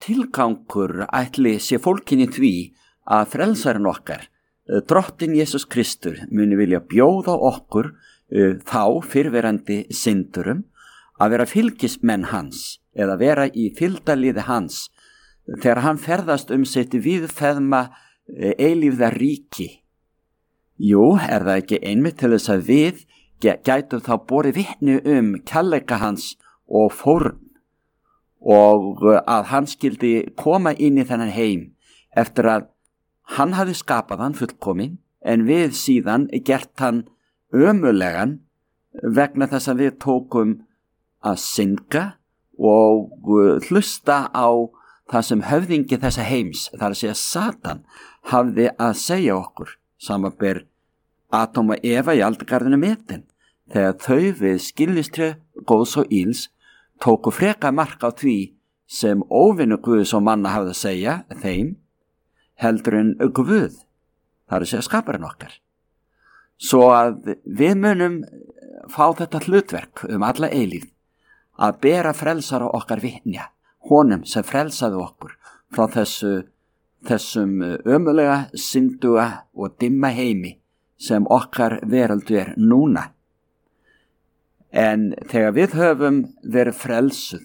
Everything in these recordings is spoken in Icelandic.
tilgangur ætli sé fólkin í því að frelsarinn okkar, drottinn Jesús Kristur, muni vilja bjóða okkur þá fyrrverandi syndurum að vera fylgismenn hans eða vera í fylgdarliði hans þegar hann ferðast sitt víðfeðma eilífða ríki. Jú, það ekki einmitt til þess að við gætum þá borið vitni kærleika hans og fórn og að hann skyldi koma inn í þennan heim eftir að hann hafði skapað hann fullkominn en við síðan gert hann ömurlegan vegna þess að við tókum að synga og hlusta á það sem höfðingi þessa heims, þar að segja Satan, hafði að segja okkur, samanber Adam og Eva í aldurgarðinu Eden, þegar þau við skilningstré góðs og ills tóku freka mark á því sem óvinur Guðs og manna hafði að segja þeim, heldur en Guð, þar að segja skaparinn okkar. Svo að við munum fá þetta hlutverk alla eilífð, að bera frelsara okkar vitnja, honum sem frelsaði okkur frá þessum ömulega, synduga og dimma heimi sem okkar veröldu núna. En þegar við höfum verið frelsuð,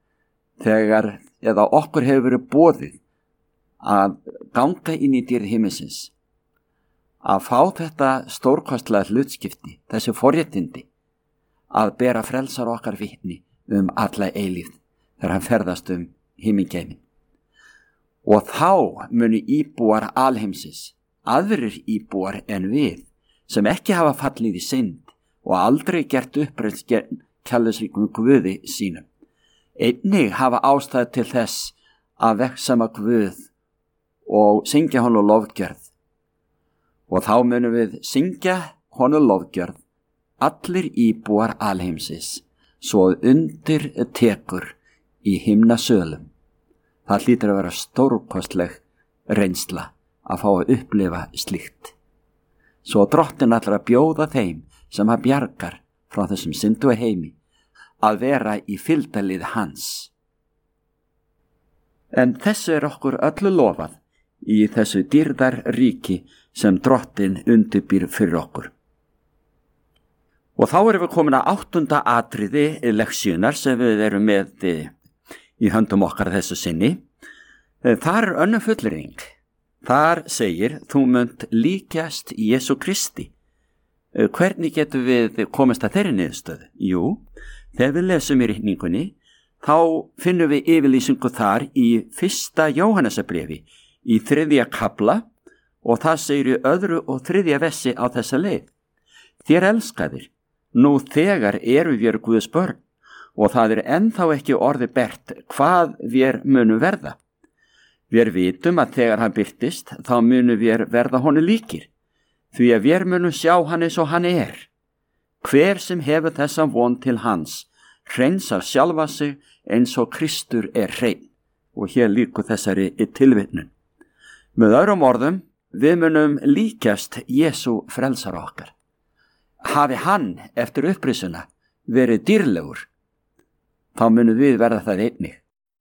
eða okkur hefur verið boðið að ganga inn í dýrð himinsins, að fá þetta stórkostlega hlutskipti, þessi forréttindi, að bera frelsar okkar vitni alla eilífð þegar hann ferðast himingeimin. Og þá munu íbúar alheimsins, aðrir íbúar en við, sem ekki hafa fallið í synd og aldrei gert uppreist gegn kærleiksríkum Guði sínum, einnig hafa ástæðu til þess að vegsama Guð og syngja honum lofgjörð. Og þá munum við syngja honum lofgjörð, allir íbúar alheimsins, svo undir tekur í himnasölum. Það hlýtur að vera stórkostleg reynsla að fá að upplifa slíkt. Svo drottinn ætlar að bjóða þeim sem hann bjargar frá þessum syndu heimi að vera í fylgdarlið hans. En þessu okkur öllu lofað í þessu dýrðar ríki sem drottinn undirbýr fyrir okkur. Og þá erum við komin að 8. atriði leksíunar sem við erum með í höndum okkar þessu sinni. Þar önnur fullyrðing. Þar segir, þú munt líkjast Jesú Kristi. Hvernig getum við komist að þeirri niðurstöðu? Jú, þegar við lesum í ritningunni, þá finnum við yfirlýsingu þar í 1. Jóhannesarbréfi í 3. kafla og það segir í 2. og 3. versi á þessa leið. Þér elskaðir, nú þegar eru við Guðs börn og það ennþá ekki orðið bert hvað við munum verða. Við vitum að þegar hann birtist þá munum við verða honum líkir, því að við munum sjá hann eins og hann er. Hver sem hefur þessa von til hans, hreinsar sjálfa sig eins og Kristur hreinn. Og hér líkur þessari tilvitnun. Með öðrum orðum, við munum líkjast Jesú frelsara okkar. Hafi hann eftir upprisuna verið dýrlegur, þá munum við verða það einnig.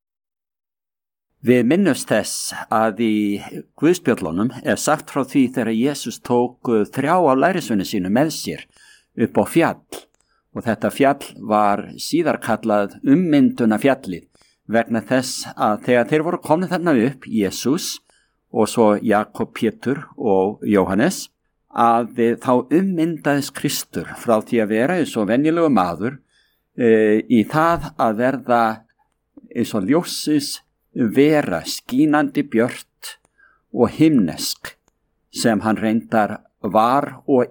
Við minnumst þess að í Guðspjöllunum sagt frá því þegar Jesús tók 3 af lærisveinum sínum með sér upp á fjall og þetta fjall var síðar kallað ummyndunarfjallið vegna þess að þegar þeir voru komnir þarna upp, Jesús og svo Jakob, Pétur og Jóhannes, að þá ummyndaðist Kristur frá því að vera eins og venjulegu maður í það að verða eins og ljósis vera skínandi björt og himnesk sem hann reyndar var og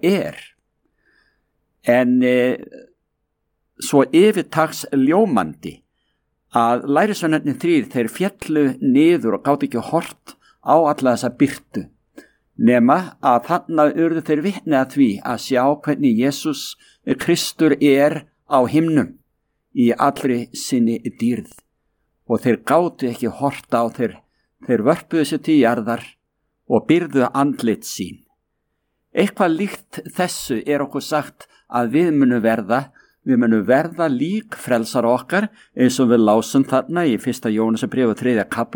En svo yfirtaks ljómandi að lærisveinarnir 3 þeir féllu niður og gátu ekki hort á alla þessa birtu nema að þarna urðu þeir vitni að því að sjá hvernig Jesús Kristur á himnum í allri sinni dýrð. Og þeir gátu ekki horta á þeir vörpuðu sér til jarðar og byrðu andlit sín. Eitthvað líkt þessu okkur sagt að við munum verða lík frelsara okkar eins og við lásum þarna í 1. Jóhannesarbréfi 3. kafla